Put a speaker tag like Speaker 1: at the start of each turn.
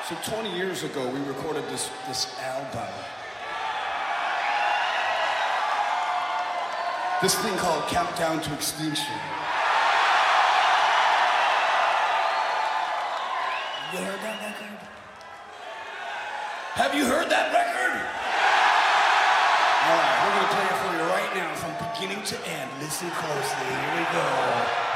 Speaker 1: So 20 years ago, we recorded this album. This thing called Countdown to Extinction. You heard that record? Have you heard that record? All right, we're gonna play it for you right now from beginning to end. Listen closely, here we go.